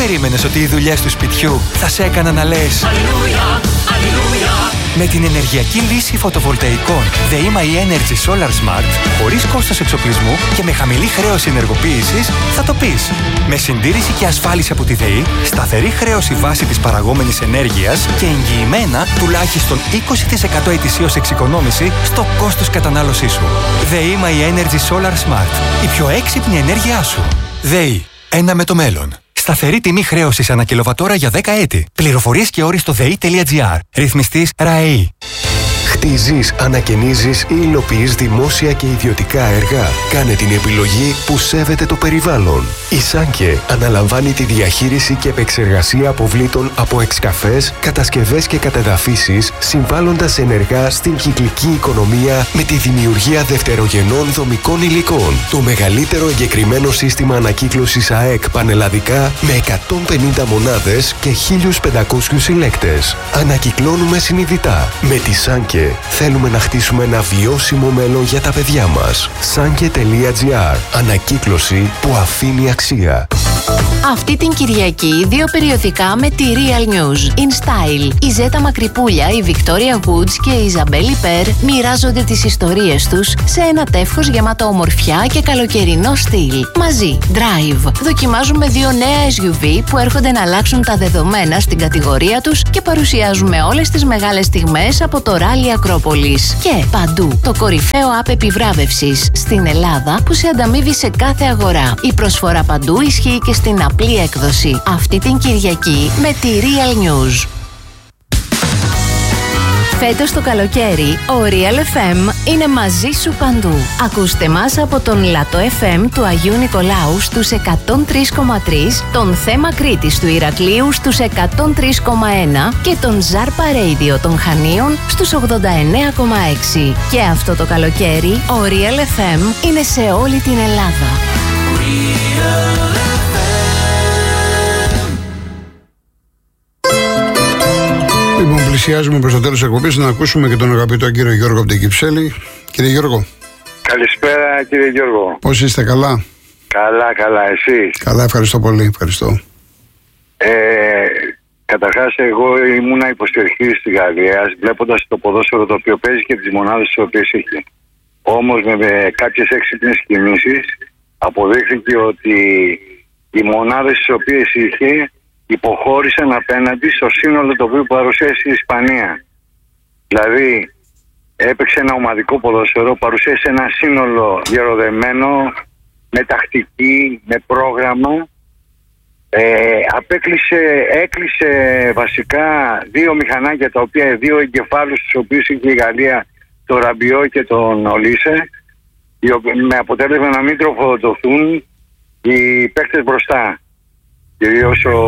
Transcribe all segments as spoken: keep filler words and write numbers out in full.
περίμενες ότι οι δουλειές του σπιτιού θα σε έκαναν να λες Αλληλούια, Αλληλούια? Με την ενεργειακή λύση φωτοβολταϊκών ΔΕΗ Energy Solar Smart, χωρίς κόστος εξοπλισμού και με χαμηλή χρέωση ενεργοποίησης, θα το πεις. Με συντήρηση και ασφάλιση από τη ΔΕΗ, σταθερή χρέωση βάση της παραγόμενης ενέργειας και εγγυημένα τουλάχιστον είκοσι τοις εκατό ετησίως εξοικονόμηση στο κόστος κατανάλωσής σου. ΔΕΗ Energy Solar Smart. Η πιο έξυπνη ενέργειά σου. ΔΕΗ. Ένα με το μέλλον. Σταθερή τιμή χρέωσης ανά κιλοβατόρα για δέκα έτη. Πληροφορίες και όροι στο δei τελεία τζι άρ. Ρυθμιστής ΡΑΕΗ. Χτίζεις, ανακαινίζεις ή υλοποιείς δημόσια και ιδιωτικά έργα. Κάνε την επιλογή που σέβεται το περιβάλλον. Η Σάνκε αναλαμβάνει τη διαχείριση και επεξεργασία αποβλήτων από εξκαφές, κατασκευές και κατεδαφίσεις, συμβάλλοντας ενεργά στην κυκλική οικονομία με τη δημιουργία δευτερογενών δομικών υλικών. Το μεγαλύτερο εγκεκριμένο σύστημα ανακύκλωσης ΑΕΚ πανελλαδικά με εκατόν πενήντα μονάδες και χίλιους πεντακόσιους συλλέκτες. Ανακυκλώνουμε συνειδητά. Με τη Σάνκε θέλουμε να χτίσουμε ένα βιώσιμο μέλλον για τα παιδιά μας. Σάνκε τελεία τζι άρ. Ανακύκλωση που αφήνει αξία. Αυτή την Κυριακή δύο περιοδικά με τη Real News. In Style. Η Ζέτα Μακρυπούλια, η Victoria Woods και η Ιζαμπέλη Περ μοιράζονται τις ιστορίες τους σε ένα τεύχος γεμάτο ομορφιά και καλοκαιρινό στυλ. Μαζί, Drive. Δοκιμάζουμε δύο νέα ες γιου βι που έρχονται να αλλάξουν τα δεδομένα στην κατηγορία τους και παρουσιάζουμε όλες τις μεγάλες στιγμές από το Rally Ακρόπολης. Και παντού, το κορυφαίο app επιβράβευσης στην Ελλάδα που σε ανταμείβει σε κάθε αγορά. Η προσφορά παντού ισχύει και στην απλή έκδοση. Αυτή την Κυριακή με τη Real News. Φέτος το καλοκαίρι, ο Real εφ εμ είναι μαζί σου παντού. Ακούστε μας από τον Λατό εφ εμ του Αγίου Νικολάου στους εκατόν τρία κόμμα τρία, τον Θέμα Κρήτης του Ηρακλείου στους εκατόν τρία κόμμα ένα και τον Ζάρπα Radio των Χανίων στους ογδόντα εννέα κόμμα έξι. Και αυτό το καλοκαίρι, ο Real εφ εμ είναι σε όλη την Ελλάδα. Λοιπόν, πλησιάζουμε προς το τέλος της εκπομπής να ακούσουμε και τον αγαπητό κύριο Γιώργο από την Κυψέλη. Κύριε Γιώργο. Καλησπέρα κύριε Γιώργο. Πώς είστε, καλά? Καλά, καλά, εσείς? Καλά, ευχαριστώ πολύ, ευχαριστώ. Ε, καταρχάς εγώ ήμουνα υποστηριχτής της Γαλλίας βλέποντας το ποδόσφαιρο το οποίο παίζει και τις μονάδες τις οποίες είχε. Όμως με, με κάποιες έξυπνες κινήσεις αποδείχθηκε ότι οι μονάδες τις οποίες είχε υποχώρησαν απέναντι στο σύνολο το οποίο παρουσίασε η Ισπανία. Δηλαδή έπαιξε ένα ομαδικό ποδόσφαιρο, παρουσίασε ένα σύνολο γεροδεμένο, με τακτική, με πρόγραμμα. Ε, απέκλεισε, έκλεισε βασικά δύο μηχανάκια, τα οποία, δύο εγκεφάλους τους οποίους είχε η Γαλλία, τον Ραμπιό και τον Ολίσε, με αποτέλεσμα να μην τροφοδοτηθούν οι παίκτες μπροστά. Κυρίως ο,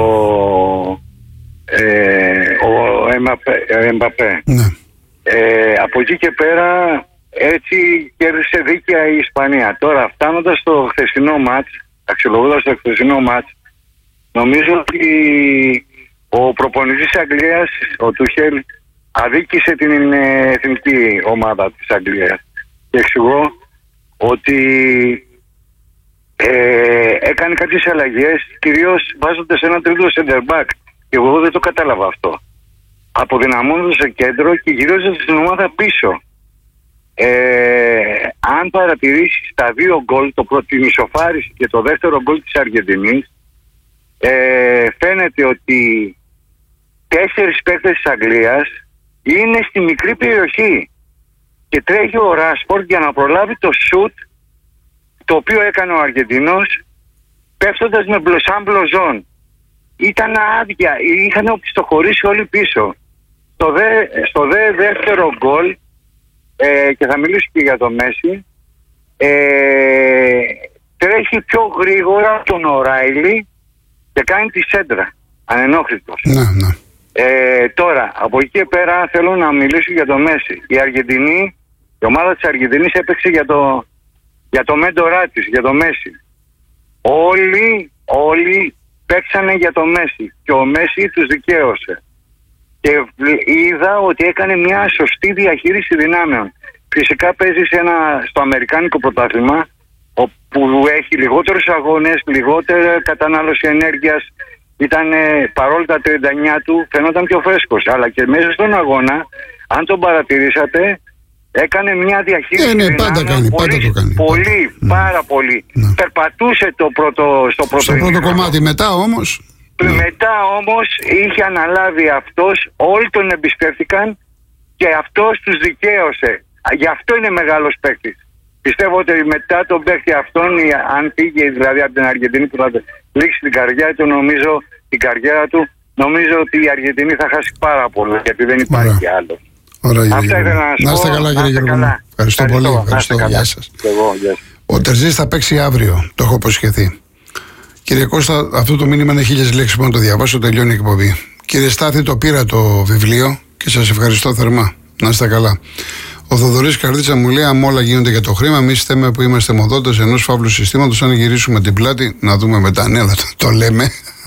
ε, ο Εμπαπέ. Ναι. Ε, από εκεί και πέρα έτσι κέρδισε δίκαια η Ισπανία. Τώρα φτάνοντας στο χθεσινό μάτς, αξιολογώντας το χθεσινό μάτς, νομίζω ότι ο προπονητής της Αγγλίας, ο Τούχελ, αδίκησε την εθνική ομάδα της Αγγλίας. Και εξηγώ ότι Ε, έκανε κάποιες αλλαγές, κυρίως βάζοντας ένα τρίτο center back. Και εγώ δεν το κατάλαβα αυτό. Αποδυναμώνοντας το κέντρο και γυρίζοντας την ομάδα πίσω. Ε, αν παρατηρήσεις τα δύο γκολ, το πρώτο, την ισοφάριση και το δεύτερο γκολ της Αργεντινής, ε, φαίνεται ότι τέσσερις παίκτες της Αγγλίας είναι στη μικρή περιοχή και τρέχει ο Ράσφορντ για να προλάβει το σουτ το οποίο έκανε ο Αργεντινός, πέφτοντας με μπλοσάν μπλοζόν. Ήταν άδεια, είχαν οπισθοχωρήσει όλοι πίσω. Στο δε, στο δε δεύτερο γκολ, ε, και θα μιλήσω και για το Μέση, ε, τρέχει πιο γρήγορα τον Οράιλι και κάνει τη σέντρα, ανενόχλητος. Ναι, ναι. Ε, τώρα, από εκεί και πέρα θέλω να μιλήσω για το Μέση. Η Αργεντινή, η ομάδα της Αργεντινής έπαιξε για το για το μέντορά της, για το Μέση. Όλοι, όλοι παίξανε για το Μέση και ο Μέση τους δικαίωσε. Και είδα ότι έκανε μια σωστή διαχείριση δυνάμεων. Φυσικά παίζει σε ένα, στο αμερικάνικο πρωτάθλημα, όπου έχει λιγότερους αγώνες, λιγότερη κατανάλωση ενέργειας, ήταν παρόλα τα τριάντα εννιά του, φαινόταν πιο φρέσκος. Αλλά και μέσα στον αγώνα, αν τον παρατηρήσατε, έκανε μια διαχείριση. Ναι, ναι, πάντα κάνει, πολύ, πάντα το κάνει. Πολύ, πάντα. πάρα ναι. πολύ. Ναι. Περπατούσε το πρώτο, στο πρώτο, στο πρώτο κομμάτι, μετά όμως. Ναι. Μετά όμως είχε αναλάβει αυτός, όλοι τον εμπιστεύτηκαν και αυτός τους δικαίωσε. Γι' αυτό είναι μεγάλος παίκτης. Πιστεύω ότι μετά τον παίκτη αυτόν, αν πήγε δηλαδή από την Αργεντινή που θα λήξει την καριέρα του, νομίζω, την καριέρα του, νομίζω ότι η Αργεντινή θα χάσει πάρα πολύ, γιατί δεν υπάρχει άλλο. Ωραία, αυτά ήθελα να σου πω. Να είστε καλά, κύριε Γιώργο. Ευχαριστώ, ευχαριστώ πολύ. Ευχαριστώ. Γεια σας. Εγώ, γεια σας. Ο Τερζής θα παίξει αύριο, το έχω υποσχεθεί. Κύριε Κώστα, αυτό το μήνυμα είναι χίλιες λέξεις, μόνο το διαβάσω, τελειώνει η εκπομπή. Κύριε Στάθη, το πήρα το βιβλίο και σας ευχαριστώ θερμά. Να είστε καλά. Ο Θοδωρής Καρδίτσα μου λέει: αν όλα γίνονται για το χρήμα, εμείς θέμε που είμαστε μοδότες ενός φαύλου συστήματος, αν γυρίσουμε την πλάτη, να δούμε μετά. Ναι, το, το λέμε.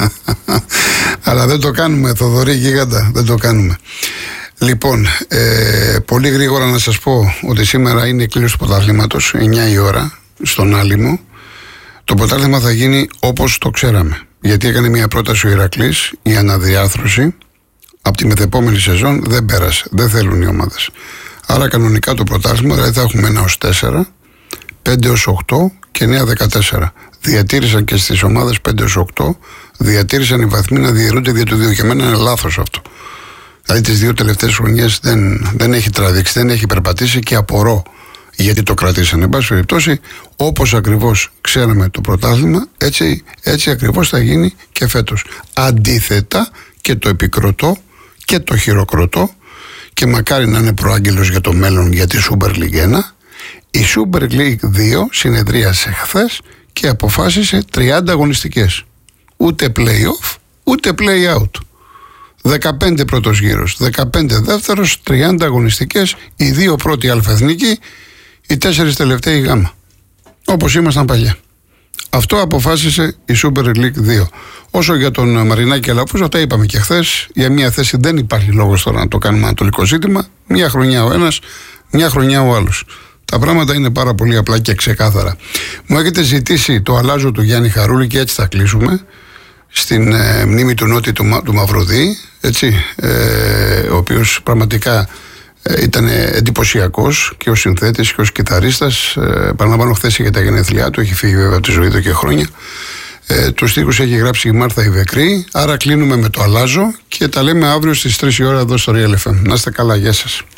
Αλλά δεν το κάνουμε, Θοδωρή γίγαντα, δεν το κάνουμε. Λοιπόν, ε, πολύ γρήγορα να σας πω ότι σήμερα είναι η κλήρωση του πρωταθλήματος, εννιά η ώρα, στον Άλυμο. Το πρωτάθλημα θα γίνει όπως το ξέραμε. Γιατί έκανε μια πρόταση ο Ηρακλής, η αναδιάρθρωση από τη μεθεπόμενη σεζόν δεν πέρασε. Δεν θέλουν οι ομάδες. Άρα κανονικά το πρωτάθλημα, δηλαδή θα έχουμε ένα ως τέσσερα, πέντε ως οκτώ και εννιά δεκατέσσερα. Διατήρησαν και στις ομάδες πέντε ως οκτώ, διατήρησαν οι βαθμοί να διαιρούνται δια του δύο. Και εμένα είναι λάθος αυτό. Δηλαδή τις δύο τελευταίες χρονιές δεν, δεν έχει τραβήξει, δεν έχει περπατήσει και απορώ γιατί το κρατήσανε. Εν πάση περιπτώσει, όπως ακριβώς ξέραμε το πρωτάθλημα, έτσι, έτσι ακριβώς θα γίνει και φέτος. Αντίθετα, και το επικροτώ και το χειροκροτώ, και μακάρι να είναι προάγγελος για το μέλλον για τη Super League ένα, η Super League δύο συνεδρίασε χθες και αποφάσισε τριάντα αγωνιστικές. Ούτε play-off, ούτε play-out. δεκαπέντε πρώτος γύρος, δεκαπέντε δεύτερος, τριάντα αγωνιστικές, οι δύο πρώτοι αλφαεθνικοί, οι τέσσερις τελευταίοι γάμα. Όπως ήμασταν παλιά. Αυτό αποφάσισε η Super League δύο. Όσο για τον Μαρινάκη Αλαφούζο, τα είπαμε και χθες. Για μια θέση δεν υπάρχει λόγος τώρα να το κάνουμε ανατολικό ζήτημα. Μια χρονιά ο ένας, μια χρονιά ο άλλος. Τα πράγματα είναι πάρα πολύ απλά και ξεκάθαρα. Μου έχετε ζητήσει το αλλάζω του Γιάννη Χαρούλη και έτσι θα κλείσουμε. Στην ε, μνήμη του Νότι του, του Μαυροδί, έτσι, ε, ο οποίος πραγματικά ε, ήταν εντυπωσιακός και ως συνθέτης και ως κιθαρίστας. Ε, Παραλαμβάνω, χθες είχε τα γενέθλιά του, έχει φύγει βέβαια από τη ζωή του και χρόνια. Ε, τους στίχους έχει γράψει η Μάρθα Ιβεκρή. Άρα κλείνουμε με το αλλάζω και τα λέμε αύριο στις τρεις η ώρα εδώ στο Real εφ εμ. Να είστε καλά, γεια σας.